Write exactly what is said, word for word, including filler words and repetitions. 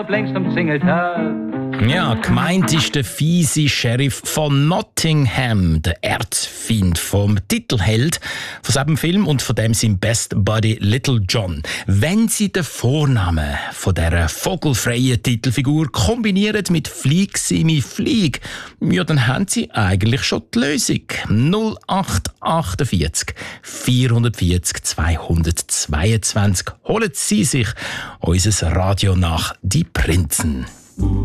längst umzingelt hat. Ja, gemeint ist der fiese Sheriff von Nottingham, der Erzfeind vom Titelheld von diesem Film und von dem sein Best Buddy Little John. Wenn Sie den Vornamen von dieser vogelfreien Titelfigur kombinieren mit Flieg, Simi, Flieg, ja, dann haben Sie eigentlich schon die Lösung. null acht achtundvierzig vierhundertvierzig zweihundertzweiundzwanzig. Holen Sie sich unser Radio nach, die Prinzen.